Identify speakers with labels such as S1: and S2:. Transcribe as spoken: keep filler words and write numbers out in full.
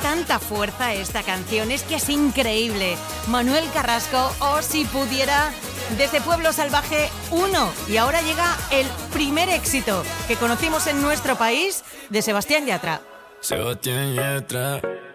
S1: tanta fuerza esta canción, es que es increíble. Manuel Carrasco, o Si Pudiera, desde Pueblo Salvaje uno. Y ahora llega el primer éxito que conocimos en nuestro país de Sebastián Yatra.
S2: Sebastián Yatra,